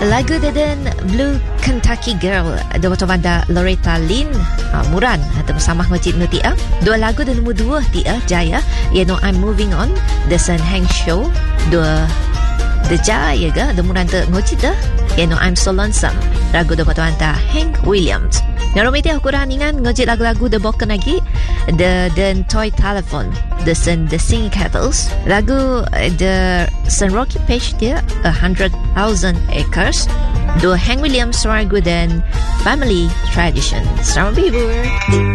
Lagu dan Blue Kentucky Girl Dua banda Loretta Lynn Muran atau bersama ngojit nu tia. Dua lagu dan nombor 2 tia jaya iano I'm Moving On Desan Hang Show. Dua jaya ga demuran te ngojit dah iano I'm So Lonesome lagu dua banda Hank Williams. Naromiti ukuran ingan ngojit lagu-lagu The Boken lagi The Toy Telephone The Singing Kettles lagu The Sun Rocky Page dia 100,000 Acres. Dua Hank Williams lagu dan Family Tradition. Selamat bihur.